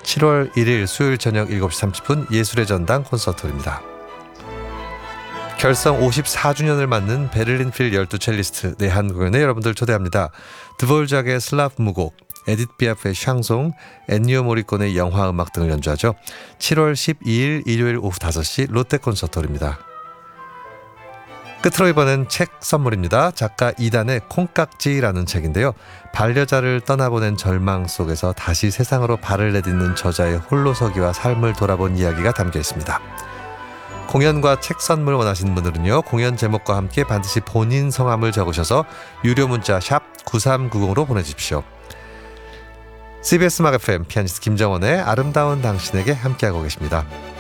7월 1일 수요일 저녁 7시 30분 예술의 전당 콘서트입니다. 결성 54주년을 맞는 베를린 필 12첼리스트 내한 공연에 여러분들 초대합니다. 드볼작의 슬라브 무곡, 에디트 피아프의 샹송, 엔니오 모리콘의 영화 음악 등을 연주하죠. 7월 12일 일요일 오후 5시 롯데 콘서트홀입니다. 끝으로 이번엔 책 선물입니다. 작가 이단의 콩깍지라는 책인데요. 반려자를 떠나보낸 절망 속에서 다시 세상으로 발을 내딛는 저자의 홀로서기와 삶을 돌아본 이야기가 담겨 있습니다. 공연과 책 선물 원하시는 분들은요. 공연 제목과 함께 반드시 본인 성함을 적으셔서 유료 문자 샵 9390으로 보내주십시오. CBS 음악 FM 피아니스트 김정원의 아름다운 당신에게 함께하고 계십니다.